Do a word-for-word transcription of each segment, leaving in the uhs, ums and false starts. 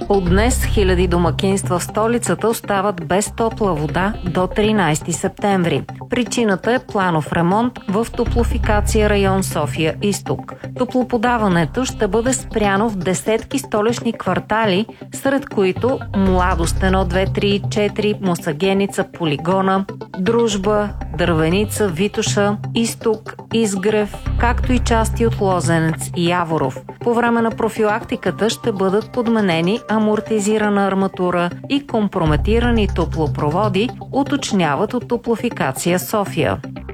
От днес хиляди домакинства в столицата остават без топла вода до тринайсети септември. Причината е планов ремонт в Топлофикация район София-Изток. Топлоподаването ще бъде спряно в десетки столични квартали, сред които Младост едно, две, три и четири, Мусагеница, Полигона, Дружба, Дървеница, Витоша, Изток, Изгрев, както и части от Лозенец и Яворов. По време на профилактиката ще бъдат подменени амортизирана арматура и компрометирани топлопроводи, уточняват от Топлофикация София.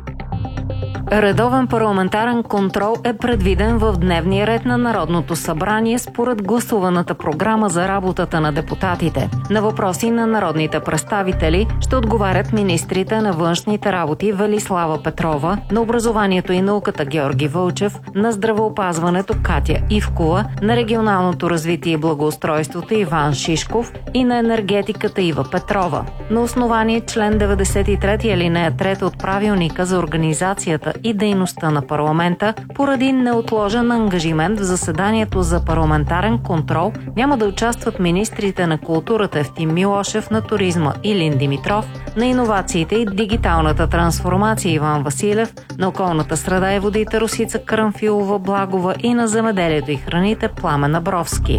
Редовен парламентарен контрол е предвиден в дневния ред на Народното събрание според гласуваната програма за работата на депутатите. На въпроси на народните представители ще отговарят министрите на външните работи Велислава Петрова, на образованието и науката Георги Вълчев, на здравеопазването Катя Ивкова, на регионалното развитие и благоустройството Иван Шишков и на енергетиката Ива Петрова. На основание член деветдесет и трети алинея трета от правилника за организацията и дейността на парламента, поради неотложен ангажимент в заседанието за парламентарен контрол няма да участват министрите на културата Евтим Милошев, на туризма Илин Димитров, на иновациите и дигиталната трансформация Иван Василев, на околната среда и водите Росица Карамфилова-Благова и на земеделието и храните Пламен Абровски.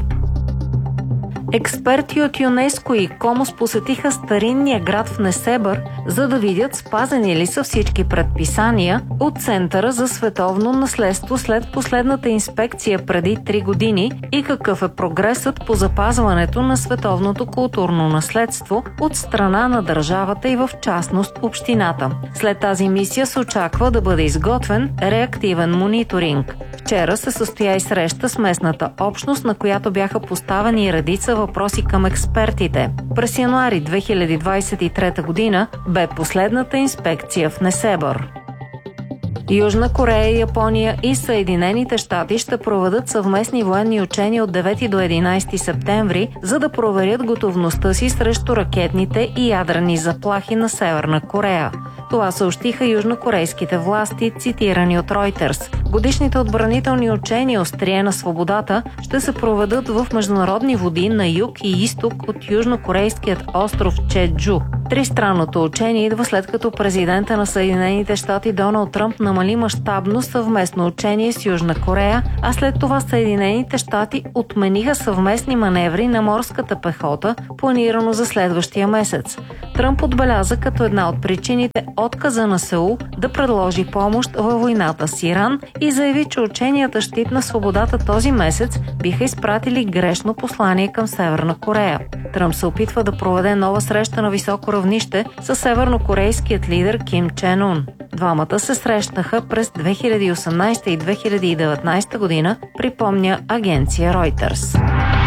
Експерти от ЮНЕСКО и КОМОС посетиха старинния град в Несебър, за да видят спазени ли са всички предписания от Центъра за световно наследство след последната инспекция преди три години и какъв е прогресът по запазването на световното културно наследство от страна на държавата и в частност общината. След тази мисия се очаква да бъде изготвен реактивен мониторинг. Вчера се състоя и среща с местната общност, на която бяха поставени редица въпроси към експертите. През януари две хиляди двайсет и трета година бе последната инспекция в Несебър. Южна Корея, Япония и Съединените щати ще проведат съвместни военни учения от девети до единайсети септември, за да проверят готовността си срещу ракетните и ядрени заплахи на Северна Корея. Това съобщиха южнокорейските власти, цитирани от Reuters. Годишните отбранителни учения Острие на свободата ще се проведат в международни води на юг и изток от южнокорейският остров Чеджу. Тристранното учение идва след като президента на Съединените щати Доналд Тръмп намали мащабно съвместно учение с Южна Корея, а след това Съединените щати отмениха съвместни маневри на морската пехота, планирано за следващия месец. Тръмп отбеляза като една от причините отказа на Сеул да предложи помощ във войната с Иран и заяви, че ученията Щит на свободата този месец биха изпратили грешно послание към Северна Корея. Тръмп се опитва да проведе нова среща на високо равнище с севернокорейският лидер Ким Чен Ун. Двамата се срещнаха през две хиляди и осемнайсета и две хиляди и деветнайсета година, припомня агенция Reuters.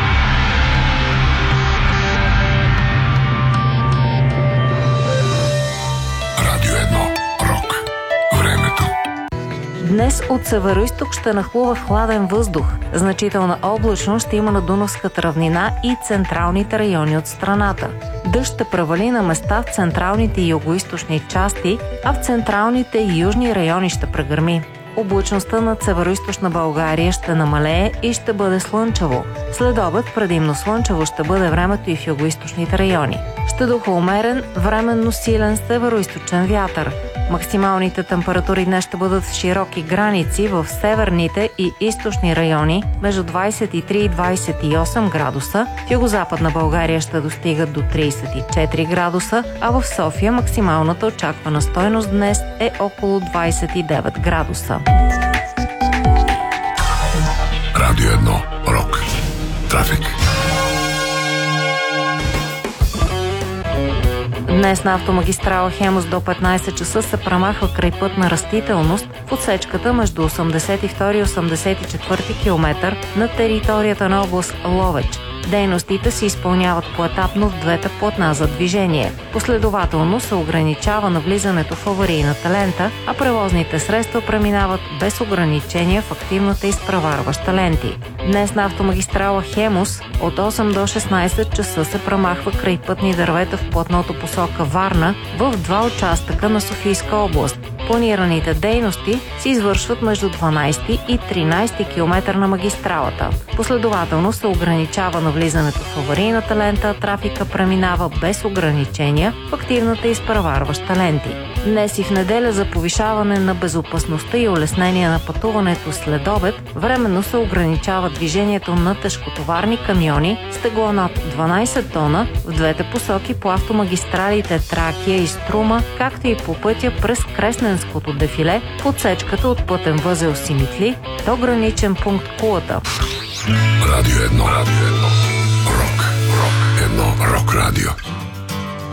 Днес от североизток ще нахлува хладен въздух. Значителна облачност ще има на Дунавската равнина и централните райони от страната. Дъжд ще превали на места в централните и югоизточни части, а в централните и южни райони ще прегърми. Облачността над североизточна България ще намалее и ще бъде слънчево. След обед предимно слънчево ще бъде времето и в югоизточните райони. Ще духа умерен, временно силен североизточен вятър. Максималните температури днес ще бъдат в широки граници в северните и източни райони между двайсет и три и двайсет и осем градуса, в югозападна България ще достигат до трийсет и четири градуса, а в София максималната очаквана стойност днес е около двайсет и девет градуса. Радио едно. Рок. Трафик. Днес на автомагистрала Хемус до петнайсет часа се премахва крайпътна растителност в отсечката между осемдесет и втори и осемдесет и четвърти километър на територията на област Ловеч. Дейностите се изпълняват поетапно в двете платна за движение. Последователно се ограничава навлизането в аварийната лента, а превозните средства преминават без ограничения в активната изпреварваща ленти. Днес на автомагистрала Хемус от осем до шестнайсет часа се премахва крайпътни дървета в платното посока Варна в два участъка на Софийска област. Планираните дейности се извършват между дванайсети и тринайсети километър на магистралата. Последователно се ограничава навлизането в аварийната лента, а трафика преминава без ограничения в активната и изпреварваща ленти. Днес и в неделя за повишаване на безопасността и улеснение на пътуването след обед, временно се ограничава движението на тежкотоварни камиони с тегло над дванайсет тона в двете посоки по автомагистралите Тракия и Струма, както и по пътя през Кресненското дефиле в отсечката от пътен възел Симитли до граничен пункт Кулата. Радио едно. Радио едно. Рок. Рок. Едно рок радио.